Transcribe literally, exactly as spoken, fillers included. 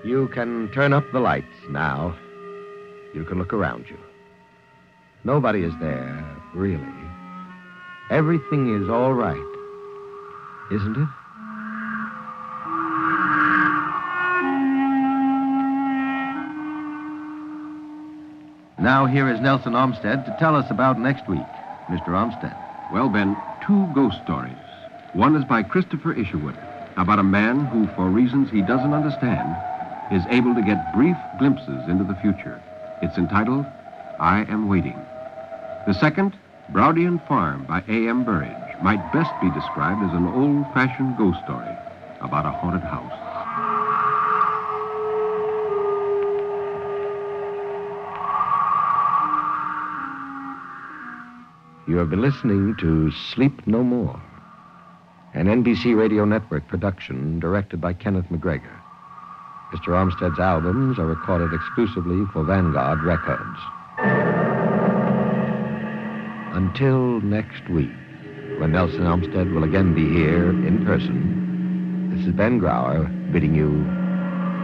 You can turn up the lights now. You can look around you. Nobody is there, really. Everything is all right, isn't it? Now here is Nelson Olmsted to tell us about next week. Mister Olmsted. Well, Ben, two ghost stories. One is by Christopher Isherwood, about a man who, for reasons he doesn't understand, is able to get brief glimpses into the future. It's entitled, I Am Waiting. The second, Browdian Farm by A M Burridge, might best be described as an old-fashioned ghost story about a haunted house. You have been listening to Sleep No More, an N B C Radio Network production directed by Kenneth McGregor. Mister Olmsted's albums are recorded exclusively for Vanguard Records. Until next week, when Nelson Olmsted will again be here in person, this is Ben Grauer bidding you